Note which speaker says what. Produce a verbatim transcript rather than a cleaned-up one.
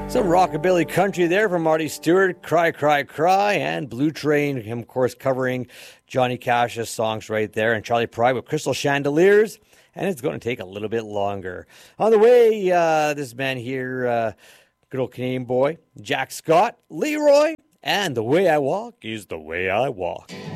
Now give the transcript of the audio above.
Speaker 1: Some rockabilly country there from Marty Stewart, Cry, Cry, Cry, and Blue Train, him, of course, covering Johnny Cash's songs right there, and Charlie Pride with Crystal Chandeliers, and it's going to take a little bit longer. On the way, uh, this man here, uh, good old Canadian boy, Jack Scott, Leroy, and The Way I Walk is the Way I Walk.